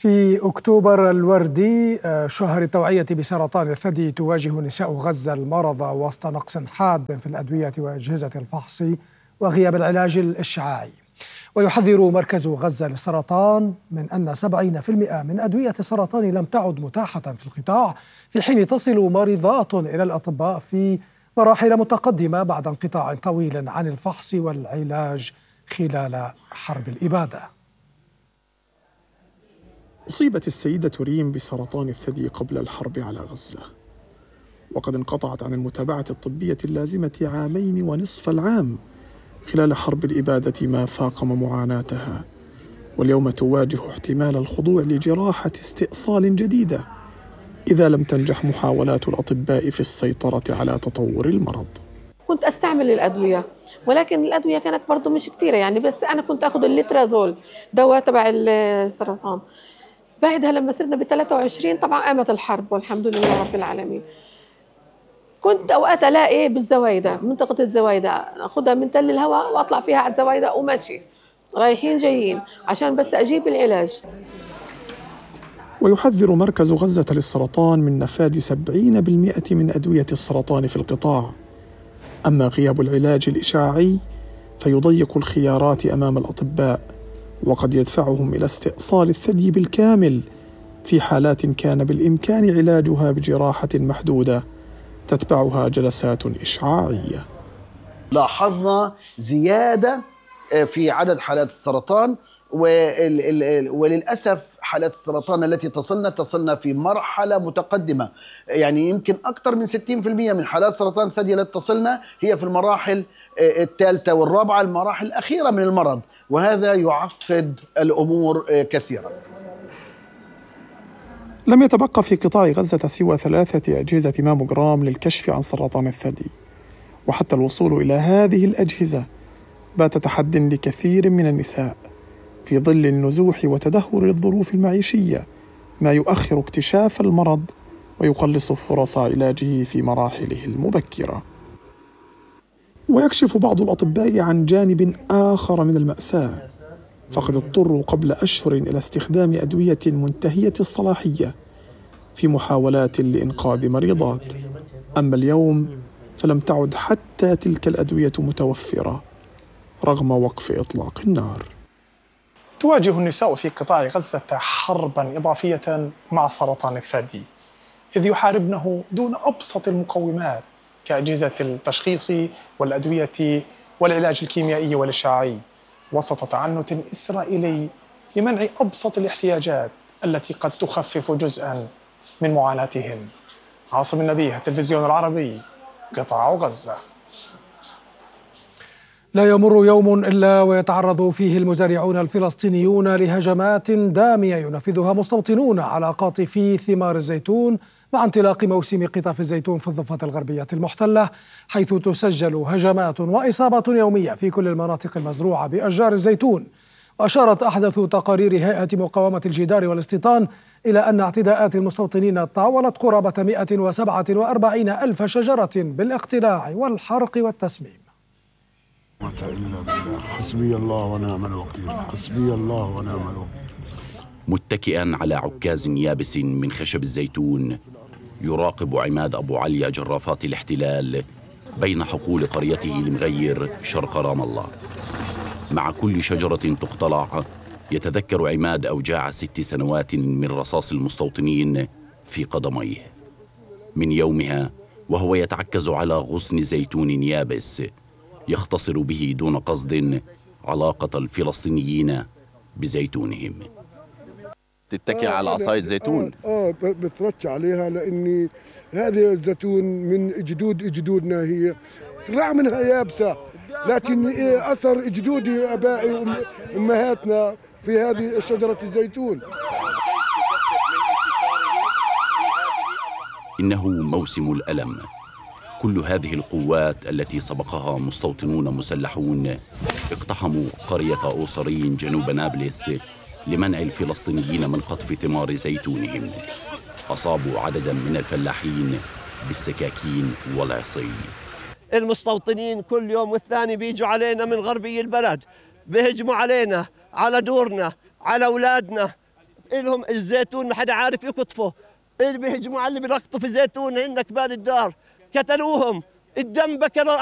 في أكتوبر الوردي، شهر التوعية بسرطان الثدي، تواجه نساء غزة المرض وسط نقص حاد في الأدوية وأجهزة الفحص وغياب العلاج الإشعاعي. ويحذر مركز غزة للسرطان من أن 70% من أدوية السرطان لم تعد متاحة في القطاع، في حين تصل مريضات إلى الأطباء في مراحل متقدمة بعد انقطاع طويل عن الفحص والعلاج خلال حرب الإبادة. أصيبت السيدة ريم بسرطان الثدي قبل الحرب على غزة، وقد انقطعت عن المتابعة الطبية اللازمة 2.5 العام خلال حرب الإبادة، ما فاقم معاناتها. واليوم تواجه احتمال الخضوع لجراحة استئصال جديدة إذا لم تنجح محاولات الأطباء في السيطرة على تطور المرض. كنت أستعمل الأدوية، ولكن الأدوية كانت برضو مش كتيرة يعني، بس أنا كنت أخذ الليترازول دواء تبع السرطان. بعدها لما صرنا ب23 طبعا قامت الحرب والحمد لله رب العالمين. كنت أوقات ألاقي بالزوايدة، منطقة الزوايدة، أخذها من تل الهواء وأطلع فيها على الزوايدة وماشي رايحين جايين عشان بس أجيب العلاج. ويحذر مركز غزة للسرطان من نفاذ 70% من أدوية السرطان في القطاع. أما غياب العلاج الإشعاعي فيضيق الخيارات أمام الأطباء، وقد يدفعهم إلى استئصال الثدي بالكامل في حالات كان بالإمكان علاجها بجراحة محدودة تتبعها جلسات إشعاعية. لاحظنا زيادة في عدد حالات السرطان، وللأسف حالات السرطان التي تصلنا في مرحلة متقدمة، يعني يمكن أكثر من 60% من حالات سرطان الثدي التي تصلنا هي في المراحل الثالثة والرابعة، المراحل الأخيرة من المرض، وهذا يعقد الأمور كثيرا. لم يتبقى في قطاع غزة سوى 3 أجهزة ماموغرام للكشف عن سرطان الثدي، وحتى الوصول إلى هذه الأجهزة بات تحدٍ لكثير من النساء في ظل النزوح وتدهور الظروف المعيشية، ما يؤخر اكتشاف المرض ويقلص فرص علاجه في مراحله المبكرة. ويكشف بعض الأطباء عن جانب آخر من المأساة، فقد اضطروا قبل أشهر إلى استخدام أدوية منتهية الصلاحية في محاولات لإنقاذ مريضات. أما اليوم فلم تعد حتى تلك الأدوية متوفرة رغم وقف إطلاق النار. تواجه النساء في قطاع غزة حرباً إضافية مع سرطان الثدي، إذ يحاربنه دون أبسط المقومات كأجهزة التشخيص والأدوية والعلاج الكيميائي والإشعاعي، وسط تعنت إسرائيلي لمنع أبسط الاحتياجات التي قد تخفف جزءاً من معاناتهم. عاصم النبيه، التلفزيون العربي، قطاع غزة. لا يمر يوم إلا ويتعرض فيه المزارعون الفلسطينيون لهجمات دامية ينفذها مستوطنون على قاطفي ثمار الزيتون مع انطلاق موسم قطاف الزيتون في الضفة الغربية المحتلة، حيث تسجل هجمات وإصابات يومية في كل المناطق المزروعة بأشجار الزيتون. وأشارت أحدث تقارير هيئة مقاومة الجدار والاستيطان إلى أن اعتداءات المستوطنين طاولت قرابة 147 ألف شجرة بالاقتلاع والحرق والتسميم. حسبي الله ونعم الوكيل، حسبي الله ونعم الوكيل. متكئا على عكاز يابس من خشب الزيتون، يراقب عماد أبو عليا جرافات الاحتلال بين حقول قريته المغير شرق رام الله. مع كل شجرة تقتلع يتذكر عماد أوجاع 6 سنوات من رصاص المستوطنين في قدميه. من يومها وهو يتعكز على غصن زيتون يابس يختصر به دون قصد علاقة الفلسطينيين بزيتونهم. تتكي على عصاية زيتون؟ بترش عليها، لأني هذه الزيتون من جدودنا، هي طلع منها يابسة، لكن أثر جدودي أبائي وأمهاتنا في هذه شجرة الزيتون. إنه موسم الألم. كل هذه القوات التي سبقها مستوطنون مسلحون اقتحموا قرية أوصرين جنوب نابلس لمنع الفلسطينيين من قطف ثمار زيتونهم. أصابوا عددا من الفلاحين بالسكاكين والعصي. المستوطنين كل يوم والثاني بيجوا علينا من غربي البلد، بيهجموا علينا، على دورنا، على أولادنا. إلهم الزيتون ما حدا عارف يقطفه، اللي بيهجموا على اللي بيلقطوا في زيتون هن كبار الدار، قتلوهم، الدم بكر